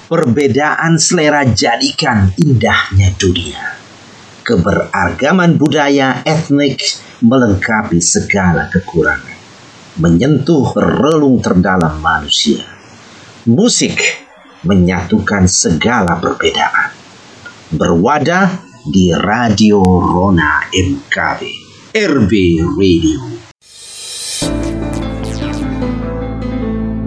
Perbedaan selera jadikan indahnya dunia. Keberagaman budaya etnik melengkapi segala kekurangan, menyentuh relung terdalam manusia. Musik menyatukan segala perbedaan. Berwadah di Radio Rona MKB, RB Radio.